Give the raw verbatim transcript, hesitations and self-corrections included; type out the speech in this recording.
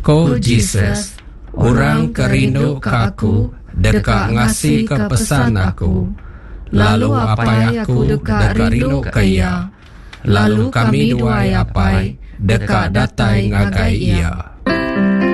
Ko Jesus, orang kerindu ke aku, dekat ngasih ke pesan aku. Lalu apai aku dekat rindu ke ia. Lalu kami dua apai, dekat datai ngagai ia.